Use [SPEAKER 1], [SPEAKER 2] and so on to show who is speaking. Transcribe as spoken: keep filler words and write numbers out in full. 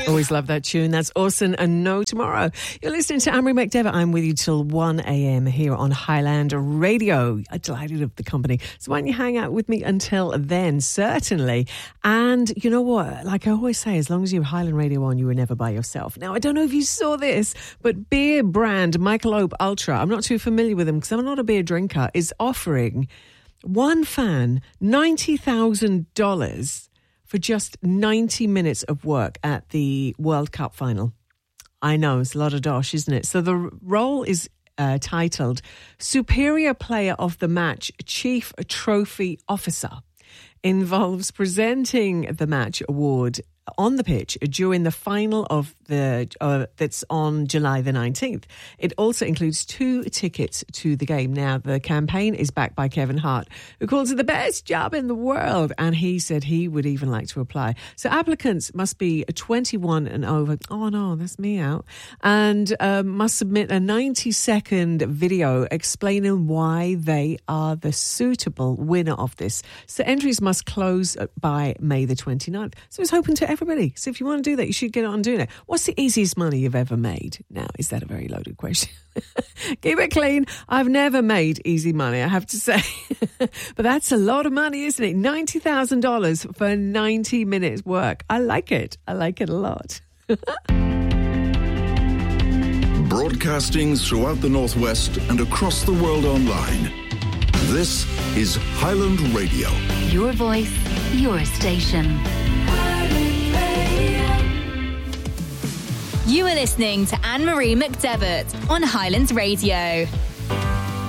[SPEAKER 1] Always love that tune. That's Orson and No Tomorrow. You're listening to Anne-Marie McDevitt. I'm with you till one a.m. here on Highland Radio. I'm delighted of the company. So why don't you hang out with me until then? Certainly. And you know what? Like I always say, as long as you have Highland Radio on, you were never by yourself. Now, I don't know if you saw this, but beer brand Michelob Ultra, I'm not too familiar with them because I'm not a beer drinker, is offering one fan ninety thousand dollars for just ninety minutes of work at the World Cup final. I know, it's a lot of dosh, isn't it? So the role is uh, titled Superior Player of the Match Chief Trophy Officer. Involves presenting the match award on the pitch during the final of the uh, that's on July the nineteenth. It also includes two tickets to the game. Now, the campaign is backed by Kevin Hart, who calls it the best job in the world, and he said he would even like to apply. So applicants must be twenty-one and over. Oh no, that's me out. And um, must submit a ninety second video explaining why they are the suitable winner of this. So entries must close by May the twenty-ninth. So it's open to everybody. So if you want to do that, you should get on doing it. What's the easiest money you've ever made? Now, is that a very loaded question? Keep it clean. I've never made easy money, I have to say. But that's a lot of money, isn't it? ninety thousand dollars for ninety minutes work. I like it. I like it a lot.
[SPEAKER 2] Broadcasting throughout the Northwest and across the world online. This is Highland Radio.
[SPEAKER 3] Your voice, your station. You are listening to Anne-Marie McDevitt on Highlands Radio.